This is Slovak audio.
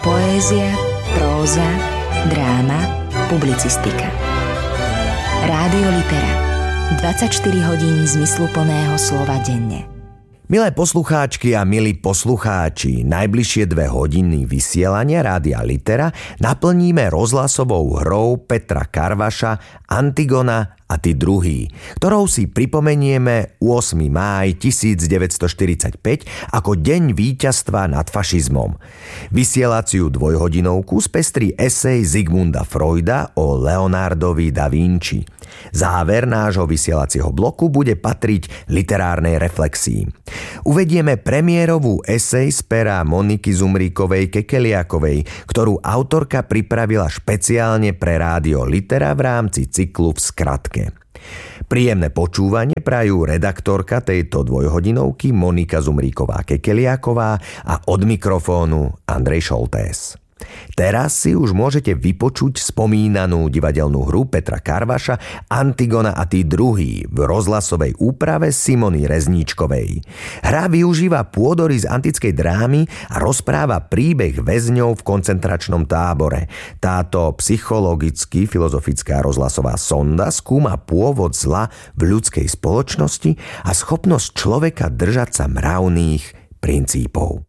Poézia, próza, dráma, publicistika. Rádio Litera. 24 hodín zmysluplného slova denne. Milé poslucháčky a milí poslucháči, najbližšie 2 hodiny vysielania Rádia Litera naplníme rozhlasovou hrou Petra Karvaša Antigona a tí druhí, ktorou si pripomenieme 8. máj 1945 ako deň víťazstva nad fašizmom. Vysielaciu dvojhodinovku spestrí esej Sigmunda Freuda o Leonardovi da Vinci. Záver nášho vysielacieho bloku bude patriť literárnej reflexii. Uvedieme premiérovú esej z pera Moniky Zumríkovej-Kekeliakovej, ktorú autorka pripravila špeciálne pre Rádio Litera v rámci cyklu V skratke. Príjemné počúvanie prajú redaktorka tejto dvojhodinovky Monika Zumríková-Kekeliaková a od mikrofónu Andrej Šoltés. Teraz si už môžete vypočuť spomínanú divadelnú hru Petra Karvaša Antigona a tí druhí v rozhlasovej úprave Simony Rezníčkovej. Hra využíva pôdory z antickej drámy a rozpráva príbeh väzňov v koncentračnom tábore. Táto psychologicky-filozofická rozhlasová sonda skúma pôvod zla v ľudskej spoločnosti a schopnosť človeka držať sa mravných princípov.